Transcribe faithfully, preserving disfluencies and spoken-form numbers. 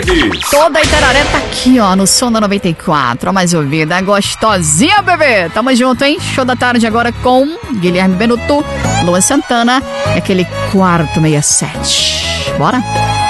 Toda a Itararé tá aqui, ó, no som da noventa e quatro. A mais ouvida, é gostosinha, bebê. Tamo junto, hein? Show da tarde agora com Guilherme Benuto, Luan Santana e aquele quarto sessenta e sete. Bora?